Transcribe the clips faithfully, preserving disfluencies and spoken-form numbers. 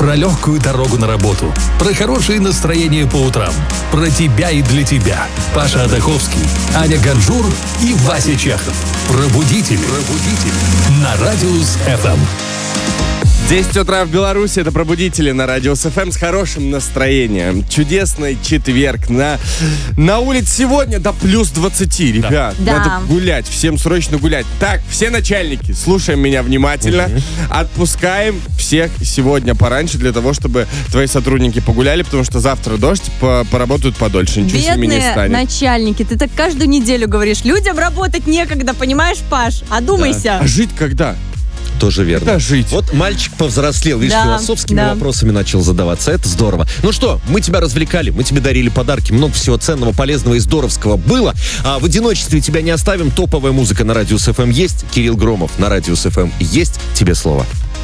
Про легкую дорогу на работу, про хорошее настроение по утрам, про тебя и для тебя. Паша Адаховский, Аня Ганжур и Вася Чехов. Пробудители. Пробудители. На Радиус эф эм. десять утра в Беларуси. Это «Пробудители» на Радиус эф эм с хорошим настроением. Чудесный четверг. На, на улице сегодня до плюс двадцати, ребят. Да. Надо гулять. Всем срочно гулять. Так, все начальники, слушаем меня внимательно. Угу. Отпускаем всех сегодня пораньше для того, чтобы твои сотрудники погуляли, потому что завтра дождь, по- поработают подольше. Ничего с ними не станет. Бедные начальники. Ты так каждую неделю говоришь. Людям работать некогда, понимаешь, Паш? Одумайся. Да. А жить когда? Тоже верно. Да, жить. Вот мальчик повзрослел, видишь, Да, философскими да. вопросами начал задаваться. Это здорово. Ну что, мы тебя развлекали, мы тебе дарили подарки. Много всего ценного, полезного и здоровского было. А в одиночестве тебя не оставим. Топовая музыка на Радиус эф эм есть. Кирилл Громов на Радиус эф эм есть. Тебе слово.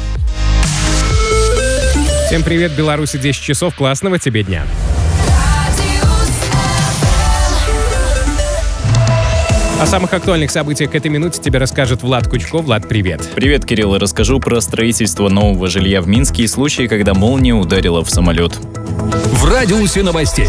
Всем привет, Беларуси, десять часов. Классного тебе дня. О самых актуальных событиях к этой минуте тебе расскажет Влад Кучко. Влад, привет. Привет, Кирилл. Расскажу про строительство нового жилья в Минске и случай, когда молния ударила в самолет. В радиусе новостей.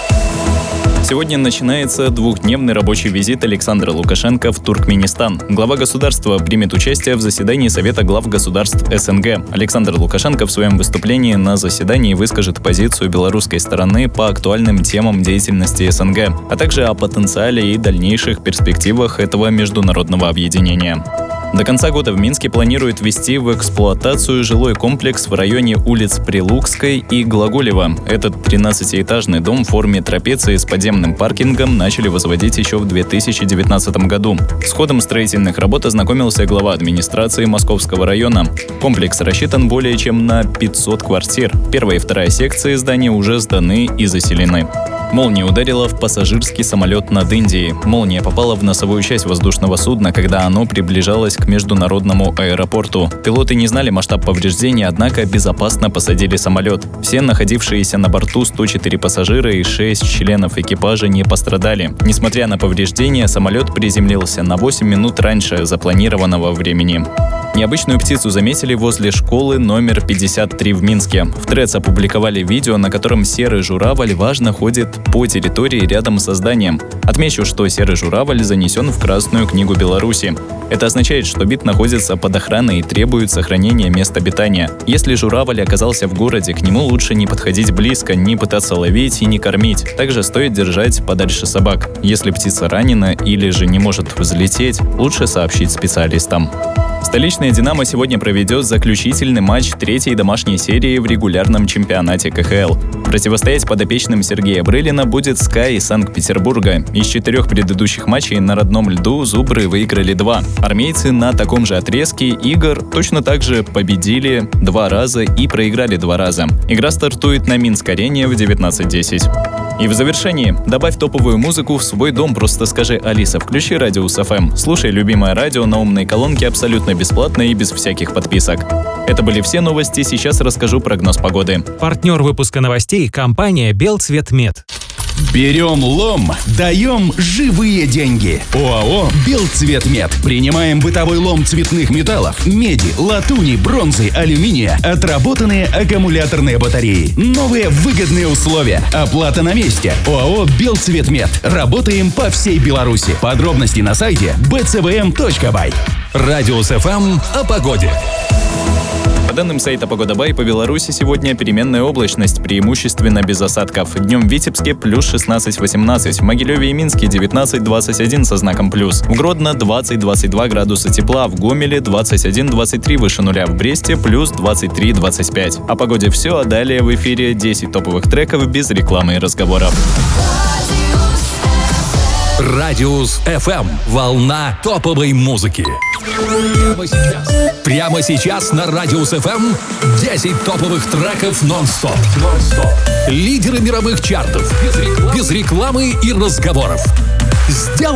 Сегодня начинается двухдневный рабочий визит Александра Лукашенко в Туркменистан. Глава государства примет участие в заседании Совета глав государств эс эн гэ. Александр Лукашенко в своем выступлении на заседании выскажет позицию белорусской стороны по актуальным темам деятельности эс эн гэ, а также о потенциале и дальнейших перспективах этого международного объединения. До конца года в Минске планируют ввести в эксплуатацию жилой комплекс в районе улиц Прилукской и Глаголева. Этот тринадцатиэтажный дом в форме трапеции с подземным паркингом начали возводить еще в две тысячи девятнадцатом году. С ходом строительных работ ознакомился глава администрации Московского района. Комплекс рассчитан более чем на пятьсот квартир. Первая и вторая секции здания уже сданы и заселены. Молния ударила в пассажирский самолет над Индией. Молния попала в носовую часть воздушного судна, когда оно приближалось к международному аэропорту. Пилоты не знали масштаб повреждений, однако безопасно посадили самолет. Все находившиеся на борту сто четыре пассажира и шесть членов экипажа не пострадали. Несмотря на повреждения, самолет приземлился на восемь минут раньше запланированного времени. Необычную птицу заметили возле школы номер пятьдесят три в Минске. В Трец опубликовали видео, на котором серый журавль важно ходит по территории рядом со зданием. Отмечу, что серый журавль занесен в Красную книгу Беларуси. Это означает, что вид находится под охраной и требует сохранения места обитания. Если журавль оказался в городе, к нему лучше не подходить близко, не пытаться ловить и не кормить. Также стоит держать подальше собак. Если птица ранена или же не может взлететь, лучше сообщить специалистам. Столичная «Динамо» сегодня проведет заключительный матч третьей домашней серии в регулярном чемпионате ка ха эл. Противостоять подопечным Сергея Брылина будет «СКА» из Санкт-Петербурга. Из четырех предыдущих матчей на родном льду «Зубры» выиграли два. Армейцы на таком же отрезке игр точно так же победили два раза и проиграли два раза. Игра стартует на Минск-арене в девятнадцать десять. И в завершении добавь топовую музыку в свой дом. Просто скажи: «Алиса, включи Радиус эф эм». Слушай любимое радио на умной колонке абсолютно бесплатно и без всяких подписок. Это были все новости. Сейчас расскажу прогноз погоды. Партнер выпуска новостей — компания «Белцветмет». Берем лом, даем живые деньги. ОАО «Белцветмет». Принимаем бытовой лом цветных металлов, меди, латуни, бронзы, алюминия, отработанные аккумуляторные батареи. Новые выгодные условия. Оплата на месте. ОАО «Белцветмет». Работаем по всей Беларуси. Подробности на сайте би цэ вэ эм точка бай. Радиус эф эм о погоде. По данным сайта «Погода.бай», по Беларуси сегодня переменная облачность, преимущественно без осадков. Днем в Витебске плюс шестнадцать-восемнадцать, в Могилеве и Минске девятнадцать-двадцать один со знаком плюс, в Гродно двадцать-двадцать два градуса тепла, в Гомеле двадцать один-двадцать три выше нуля, в Бресте плюс двадцать три-двадцать пять. О погоде все, а далее в эфире десять топовых треков без рекламы и разговоров. Радиус эф эм. Волна топовой музыки. Прямо сейчас. Прямо сейчас на Радиус эф эм десять топовых треков нон-стоп. нон-стоп. Лидеры мировых чартов. Без рекламы, без рекламы и разговоров. Сделай